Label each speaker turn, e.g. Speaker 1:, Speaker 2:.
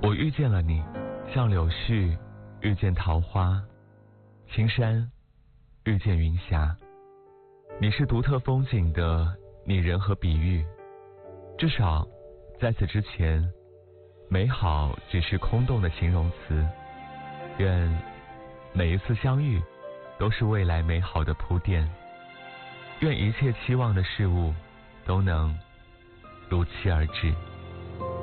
Speaker 1: 我遇见了你，像柳絮遇见桃花，青山遇见云霞。你是独特风景的拟人和比喻，至少在此之前，美好只是空洞的形容词。愿每一次相遇都是未来美好的铺垫，愿一切期望的事物都能如期而至。